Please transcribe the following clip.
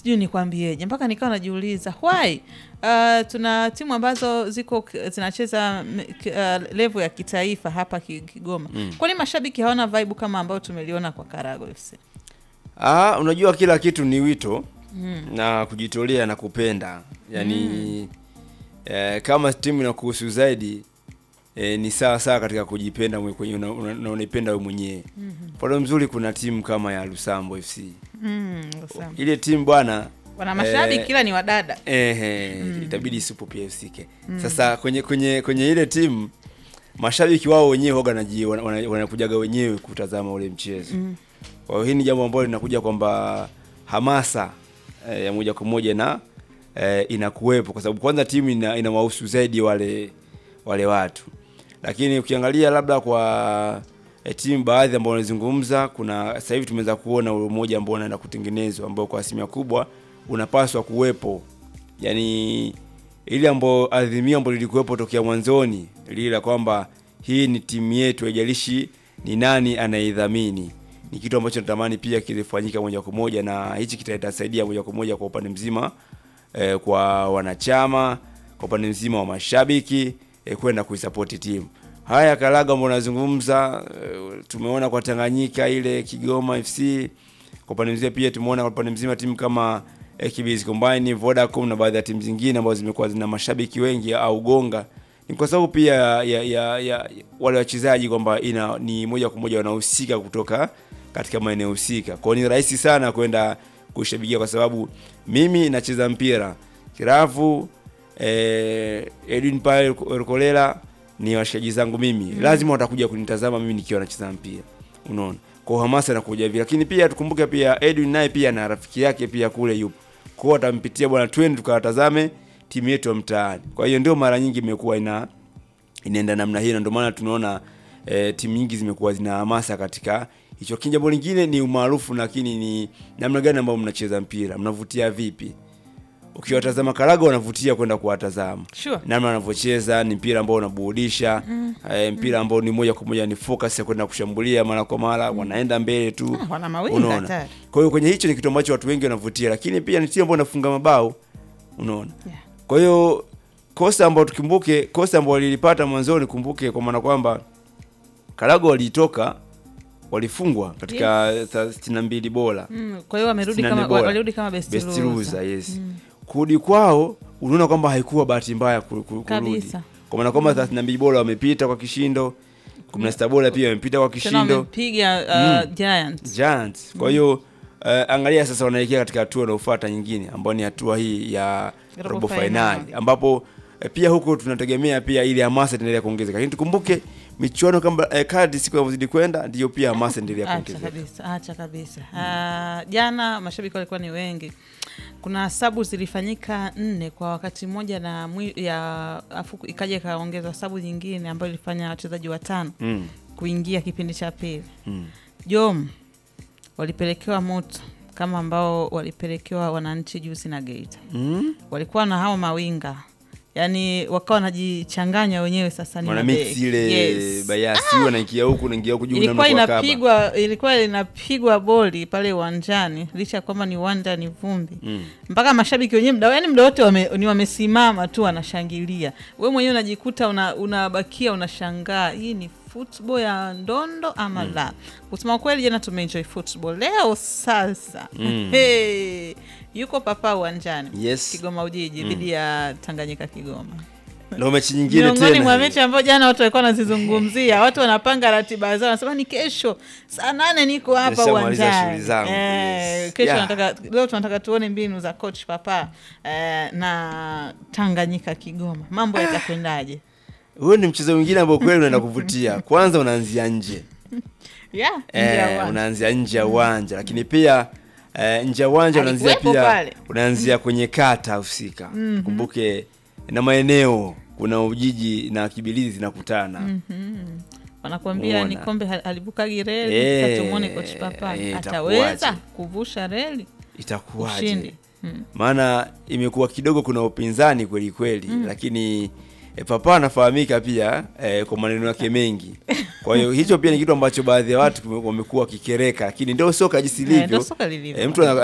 sijui nikwambieje, mpaka nikawa najiuliza why tuna timu ambazo ziko zinacheza level ya kitaifa hapa Kigoma. Kwa nini mashabiki hawana vibe kama ambao tumeliona kwa Karago FC? Unajua kila kitu ni wito na kujitolea na kupenda. Yaani kama timu inakuhusu zaidi ni sawa katika kujipenda na unaipenda wewe mwenyewe. Mfano mzuri kuna timu kama ya Lusambo FC. Lusambo. Ile timu bwana wana mashabiki kila ni wadada. Itabidi Super PFC. Sasa kwenye ile timu mashabiki wao wenyewe wanakujaga wenyewe kutazama ule mchezo. Kwa hiyo hii ni jambo ambalo linakuja kwamba hamasa ya moja kwa moja na inakuwepo kwa sababu kwanza timu inawahusu zaidi wale watu. Lakini ukiangalia labda kwa timu baadhi ambao wanazungumza, kuna sasa hivi tumeweza kuona umoja ambao unaenda kutengenezwa ambao kwa asilimia kubwa unapaswa kuwepo. Yaani ile ambayo adhimio ambayo lilikuwepo tokea mwanzoni lile kwamba hii ni timu yetu, haijalishi ni nani anaidhamini. Ni kitu ambacho natamani pia kilifanyika moja kwa moja, na hichi kitasaidia moja kwa moja kwa upande mzima kwa wanachama, kwa upande mzima wa mashabiki kwenda kuisupport timu. Haya Karago ambao nazungumza, tumeona kwa Tanganyika ile Kigoma FC, kwa upande mzima pia tumeona kwa upande mzima timu kama Kibirizi Combine, Vodacom na baadhi ya timu zingine ambazo zimekuwa zina mashabiki wengi au gonga. Ni kwa sababu pia ya wale wachezaji kwamba ni moja kwa moja wanahusika kutoka katika maeneo husika. Kwa hiyo ni rahisi sana kwenda kushabikia kwa sababu mimi nacheza mpira. Kirafu Edwin Paul Rukolela ni washaji zangu mimi. Lazima watakuja kunitazama mimi nikiwa nacheza mpira. Unaona? Kwa hamasa inakuja hivi. Lakini pia tukumbuke pia Edwin naye pia na rafiki yake pia kule yupo. Kwa hiyo atampitia bwana, twende tukatazame timu yetu ya mtaani. Kwa hiyo ndio mara nyingi imekuwa inaenda namna hii, na ndio maana tunaona timu nyingi zimekuwa zina hamasa katika hicho. Jambo lingine ni umaarufu, lakini ni namna gani ambao mnacheza mpira, mnavutia vipi. Ukiwatazama Karago wanavutia kwenda kuwatazama. Sure. Namna wanavyocheza ni mpira ambao unaburudisha, mpira ambao ni moja kwa moja ni focus ya kwenda kushambulia mara kwa mara, wanaenda mbele tu. Wana mawinga hatari. Kwa hiyo kwenye hicho ni kitu ambacho watu wengi wanavutia, lakini pia ni timu ambayo inafunga mabao. Unaona? Yeah. Kwa hiyo kosa ambao tukumbuke, kosa ambao walilipata mwanzoni, kumbuke kwa maana kwamba Karago walifungwa katika 62 bora. Kwa hiyo walirudi kama best loser. Yes. Kurudi kwao unaona kwamba haikuwa bahati mbaya kurudi. Kwa maana kwamba 32 bora wamepita kwa kishindo, 16 bora pia wamepita kwa kishindo. Wamepiga Giants. Kwa hiyo angalia sasa wanaelekea katika hatua inayofuata nyingine ambayo ni hatua hii ya robo finali, ambapo pia huko tunategemea pia ile hamasa endelea kuongezeka. Lakini tukumbuke michuano kama kadri siku inazidi kwenda ndio pia hamasa endelea kuongezeka. Acha kabisa. Jana mashabiki walikuwa ni wengi. Kuna sabu zilifanyika 4 kwa wakati mmoja, na afu ikaja kaongezwa sabu nyingine ambayo ilifanya wachezaji 5 kuingia kipindi cha pili. Jom walipelekewa moto kama ambao walipelekewa Wananchi juzi na Geita. Walikuwa na hao mawinga. Yaani wakawa wanajichanganya wenyewe sasa ni mix ile bayasi wanaingia huku na ingia huku juu na kwa ilikuwa inapigwa boli pale uwanjani licha kwamba ni uwanja ni vumbi. Mpaka mashabiki wenyewe muda wote wamesimama tu wanashangilia. Wewe mwenyewe unajikuta unabakia unashangaa, hii ni football ya ndondo ama la. Kusema kweli jana tumeenjoy football. Leo sasa yuko Papa uwanjani. Yes. Kigoma Ujiji dhidi ya Tanganyika Kigoma. Leo mechi nyingine tena. Miongoni mwa mechi ambayo jana watu walikuwa wanazizungumzia. Watu wanapanga ratiba zao, wanasema ni kesho saa 8 niko hapa uwanjani. Kesho leo tunataka tuone mbinu za coach Papa na Tanganyika Kigoma. Mambo yatakwendaje? Huo ni mchezo mwingine ambao kweli unaenda kuvutia. Kwanza unaanzia nje. Unaanzia nje ya uwanja, lakini pia nje ya uwanja unaanzia kwenye kata husika. Kumbuke na maeneo kuna Ujiji na Kibirizi zinakutana. Wanakuambia ni kombe halibukagi reli. Tumuone coach Papa ataweza kuvusha reli, itakuwaje? Maana imekuwa kidogo kuna upinzani kweli kweli, lakini Papa anafahamika pia kwa maneno yake mengi. Kwa hiyo hicho pia ni kitu ambacho baadhi ya watu wamekuwa kikereka, lakini ndio soka jinsi lilivyo. Mtu